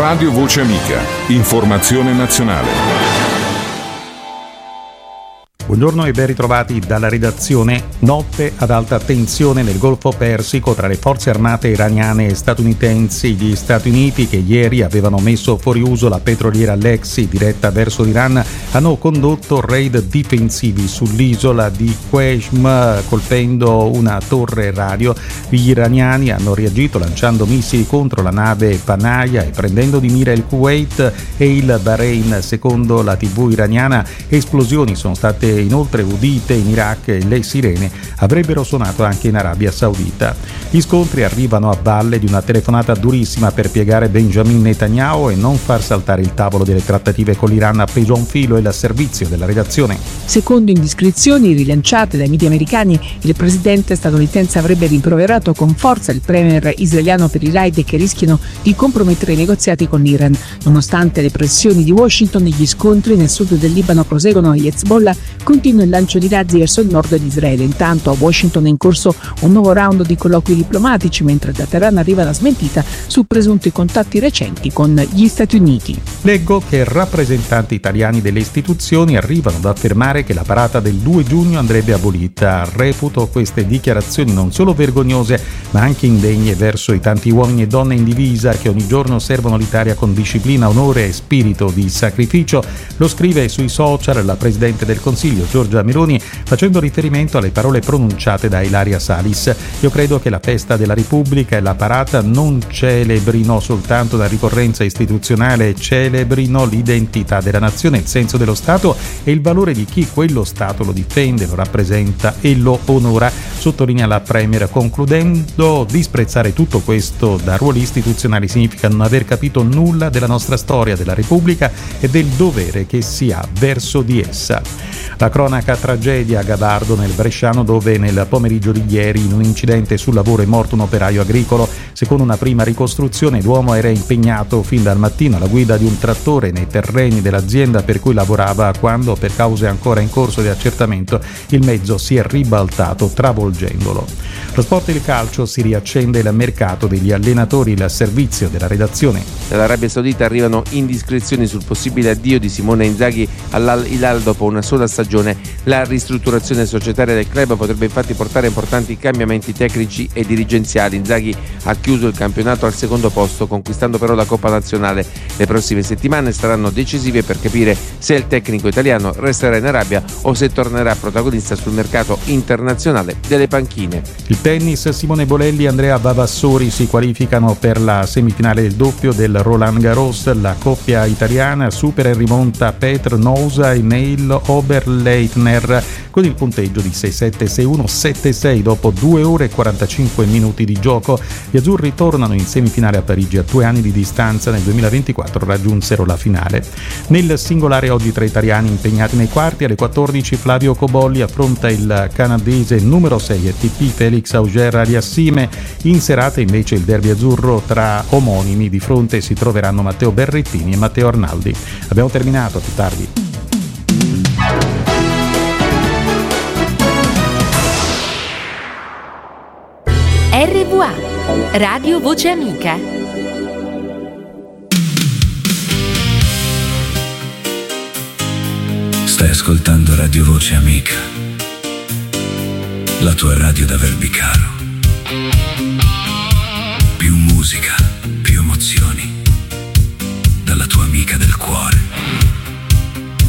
Radio Voce Amica. Informazione nazionale. Buongiorno e ben ritrovati dalla redazione. Notte ad alta tensione nel Golfo Persico tra le forze armate iraniane e statunitensi. Gli Stati Uniti, che ieri avevano messo fuori uso la petroliera Lexi diretta verso l'Iran, hanno condotto raid difensivi sull'isola di Qeshm colpendo una torre radio. Gli iraniani hanno reagito lanciando missili contro la nave Panaya e prendendo di mira il Kuwait e il Bahrain. Secondo la TV iraniana, esplosioni sono state inoltre udite in Iraq e le sirene avrebbero suonato anche in Arabia Saudita. Gli scontri arrivano a valle di una telefonata durissima per piegare Benjamin Netanyahu e non far saltare il tavolo delle trattative con l'Iran appeso a un filo. Il servizio della redazione. Secondo indiscrezioni rilanciate dai media americani, il presidente statunitense avrebbe rimproverato con forza il premier israeliano per i raid che rischiano di compromettere i negoziati con l'Iran. Nonostante le pressioni di Washington, gli scontri nel sud del Libano proseguono e Hezbollah continua il lancio di razzi verso il nord di Israele. Intanto a Washington è in corso un nuovo round di colloqui diplomatici, mentre da Teheran arriva la smentita su presunti contatti recenti con gli Stati Uniti. Leggo che rappresentanti italiani delle istituzioni arrivano ad affermare che la parata del 2 giugno andrebbe abolita. Reputo queste dichiarazioni non solo vergognose, ma anche indegne verso i tanti uomini e donne in divisa che ogni giorno servono l'Italia con disciplina, onore e spirito di sacrificio. Lo scrive sui social la Presidente del Consiglio Giorgia Meloni, facendo riferimento alle parole pronunciate da Ilaria Salis. Io credo che la festa della Repubblica e la parata non celebrino soltanto la ricorrenza istituzionale, celebrino l'identità della nazione, il senso dello Stato e il valore di chi quello Stato lo difende, lo rappresenta e lo onora, sottolinea la Premier, concludendo: disprezzare tutto questo da ruoli istituzionali significa non aver capito nulla della nostra storia, della Repubblica e del dovere che si ha verso di essa. La cronaca tragedia a Gabardo nel Bresciano, dove nel pomeriggio di ieri in un incidente sul lavoro è morto un operaio agricolo. Secondo una prima ricostruzione l'uomo era impegnato fin dal mattino alla guida di un trattore nei terreni dell'azienda per cui lavorava quando, per cause ancora in corso di accertamento, il mezzo si è ribaltato travolgendolo. Lo sport e il calcio, si riaccende il mercato degli allenatori, il servizio della redazione. Dall'Arabia Saudita arrivano indiscrezioni sul possibile addio di Simone Inzaghi all'Al Hilal dopo una sola stagione. La ristrutturazione societaria del club potrebbe infatti portare importanti cambiamenti tecnici e dirigenziali. Inzaghi ha chiuso il campionato al secondo posto, conquistando però la Coppa Nazionale. Le prossime settimane saranno decisive per capire se il tecnico italiano resterà in Arabia o se tornerà protagonista sul mercato internazionale delle panchine. Il tennis, Simone Bolelli e Andrea Vavassori si qualificano per la semifinale del doppio del Roland Garros. La coppia italiana supera in rimonta Petr Nousa e Neil Oberleitner con il punteggio di 6-7, 6-1, 7-6 dopo 2 ore e 45 minuti di gioco. Gli azzurri tornano in semifinale a Parigi. A 2 anni di distanza nel 2024 raggiunsero la finale. Nel singolare oggi tra italiani impegnati nei quarti, alle 14 Flavio Cobolli affronta il canadese numero 6 ATP Felix Auger-Aliassime. In serata invece il derby azzurro tra omonimi, di fronte si troveranno Matteo Berrettini e Matteo Arnaldi. Abbiamo terminato, a più tardi. RVA, Radio Voce Amica. Stai ascoltando Radio Voce Amica, la tua radio da Verbicaro. Più musica,